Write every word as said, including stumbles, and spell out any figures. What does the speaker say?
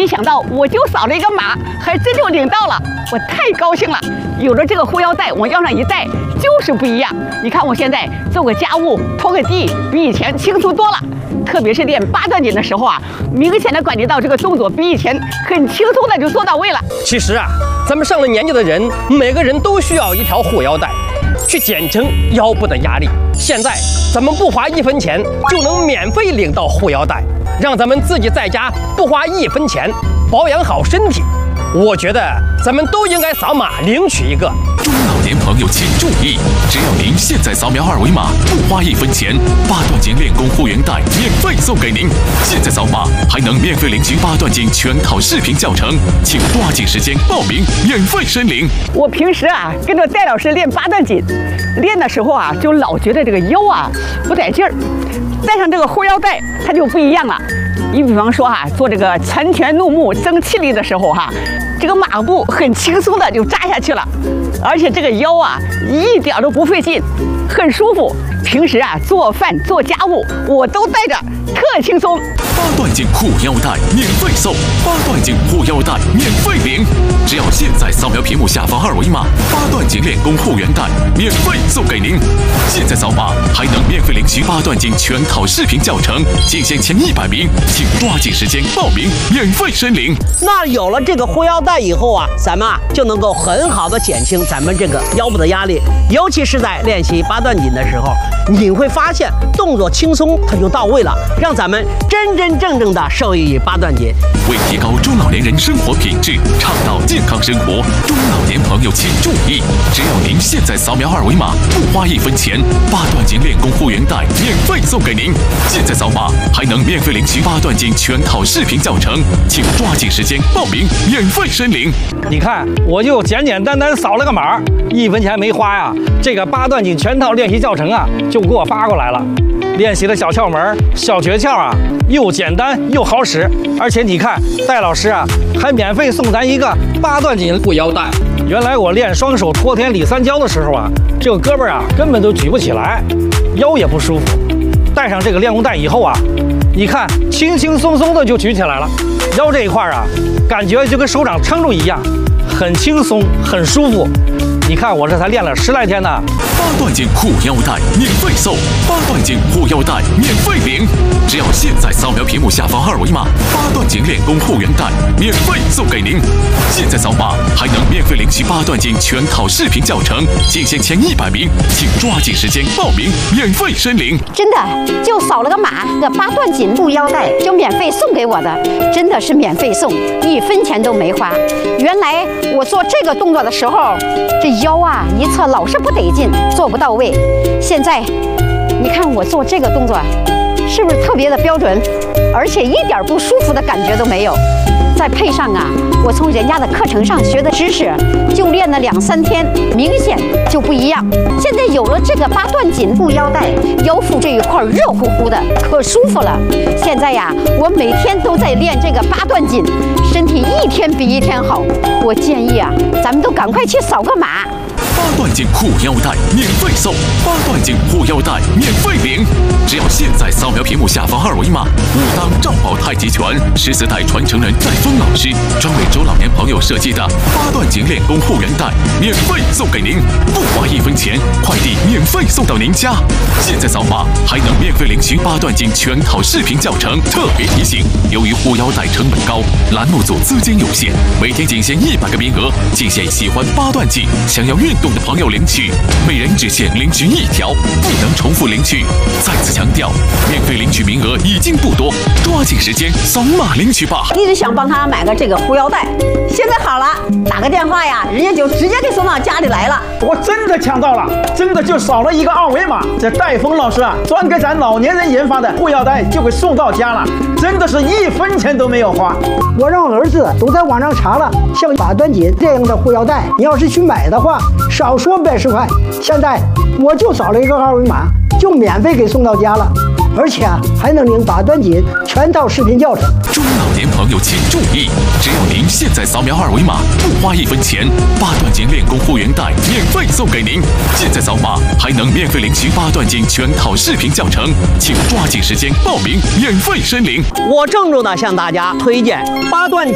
想到我就扫了一个码，还真就领到了，我太高兴了。有了这个护腰带，往腰上一戴，就是不一样。你看我现在做个家务、拖个地，比以前轻松多了。特别是练八段锦的时候啊，明显的感觉到这个动作比以前很轻松的就做到位了。 其实啊，咱们上了年纪的人，每个人都需要一条护腰带，去减轻腰部的压力。现在咱们不花一分钱就能免费领到护腰带，让咱们自己在家不花一分钱保养好身体。我觉得咱们都应该扫码领取一个。 中老年朋友请注意，只要您现在扫描二维码，不花一分钱，八段锦练功护原带免费送给您。现在扫码还能免费领取八段锦全套视频教程，请抓紧时间报名，免费申领。 我平时啊跟着戴老师练八段锦，练的时候啊就老觉得这个腰啊不带劲儿，带上这个护腰带它就不一样了。你比方说哈、啊，做这个拳拳怒目增气力的时候哈、啊，这个马步很轻松的就扎下去了，而且这个腰啊一点都不费劲，很舒服。平时啊做饭做家务我都带着，特轻松。 八段锦护腰带免费送，八段锦护腰带免费领。只要现在扫描屏幕下方二维码，八段锦练功护原带免费送给您。现在扫码还能免费领取八段锦全套视频教程，仅限前一百名，请抓紧时间报名，免费申领。 那有了这个护腰带以后啊，咱们啊就能够很好的减轻咱们这个腰部的压力，尤其是在练习八段锦的时候，你会发现动作轻松，它就到位了，让咱们真真正正的受益于八段锦。 为提高中老年人生活品质，倡导健康生活，中老年朋友请注意，只要您现在扫描二维码，不花一分钱，八段锦练功护原带免费送给您。现在扫码还能免费领取八段锦全套视频教程，请抓紧时间报名，免费申领。 你看，我就简简单单扫了个码，一分钱没花呀，这个八段锦全套练习教程啊就给我发过来了。练习的小窍门、小诀窍啊，又简单又好使，而且你看，戴老师啊还免费送咱一个八段锦护腰带。原来我练双手托天理三焦的时候啊，这个胳膊啊根本都举不起来，腰也不舒服。带上这个练功带以后啊，你看轻轻松松的就举起来了，腰这一块啊，感觉就跟手掌撑住一样，很轻松，很舒服。你看我这才练了十来天呢。 八段锦护腰带免费送，八段锦护腰带免费领。只要现在扫描屏幕下方二维码，八段锦练功护原带免费送给您。现在扫码还能免费领取八段锦全套视频教程，仅限前一百名，请抓紧时间报名，免费申领。 真的就扫了个码，这八段锦护腰带就免费送给我的，真的是免费送，一分钱都没花。原来我做这个动作的时候，这腰啊一侧老是不得劲，做不到位。现在你看我做这个动作是不是特别的标准，而且一点不舒服的感觉都没有。再配上啊我从人家的课程上学的知识，就练了两三天，明显就不一样。现在有了这个八段锦护腰带，腰腹这一块热乎乎的，可舒服了。现在呀我每天都在练这个八段锦，身体一天比一天好。我建议啊咱们都赶快去扫个码。 八段锦护腰带免费送，八段锦护腰带免费领。只要现在扫描屏幕下方二维码，武当赵宝太极拳十四代传承人戴峰老师专为中老年朋友设计的八段锦练功护原带免费送给您，不花一分钱，快递免费送到您家。现在扫码还能免费领取八段锦全套视频教程。特别提醒，由于护腰带成本高，栏目组资金有限，每天仅限一百个名额，仅限喜欢八段锦、想要运动的朋友领取，每人只限领取一条，不能重复领取。再次强调，免费领取名额已经不多，抓紧时间扫码领取吧。 一直想帮他买个这个护腰带，现在好了，打个电话呀，人家就直接给送到家里来了。 我真的抢到了，真的就扫了一个二维码，这戴峰老师啊，专给咱老年人研发的护腰带就给送到家了，真的是一分钱都没有花。 我让儿子都在网上查了，像八段锦这样的护腰带，你要是去买的话，少说百十块。现在我就扫了一个二维码，就免费给送到家了，而且啊还能领八段锦全套视频教程。 中老年朋友请注意，只要您现在扫描二维码，不花一分钱，八段锦练功护原带免费送给您。现在扫码还能免费领取八段锦全套视频教程，请抓紧时间报名，免费申领。 我郑重的向大家推荐八段锦